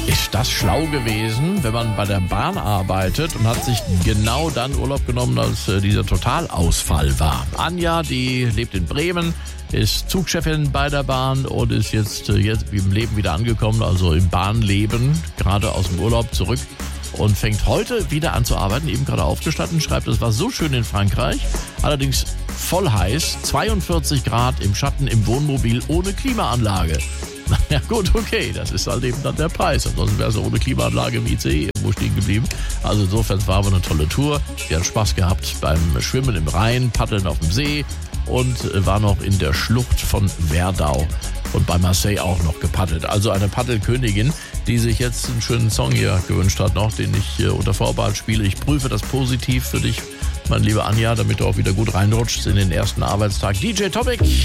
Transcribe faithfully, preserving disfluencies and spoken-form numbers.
Ist das schlau gewesen, wenn man bei der Bahn arbeitet und hat sich genau dann Urlaub genommen, als äh, dieser Totalausfall war? Anja, die lebt in Bremen, ist Zugchefin bei der Bahn und ist jetzt, äh, jetzt im Leben wieder angekommen, also im Bahnleben, gerade aus dem Urlaub zurück und fängt heute wieder an zu arbeiten, eben gerade aufgestanden, schreibt, es war so schön in Frankreich, allerdings voll heiß, zweiundvierzig Grad im Schatten im Wohnmobil ohne Klimaanlage. Ja gut, okay, das ist halt eben dann der Preis. Ansonsten wäre es ohne Klimaanlage im I C E irgendwo stehen geblieben. Also insofern war aber eine tolle Tour. Sie hat Spaß gehabt beim Schwimmen im Rhein, Paddeln auf dem See und war noch in der Schlucht von Werdau und bei Marseille auch noch gepaddelt. Also eine Paddelkönigin, die sich jetzt einen schönen Song hier gewünscht hat noch, den ich äh, unter Vorbehalt spiele. Ich prüfe das positiv für dich, mein lieber Anja, damit du auch wieder gut reinrutschst in den ersten Arbeitstag. D J Topic.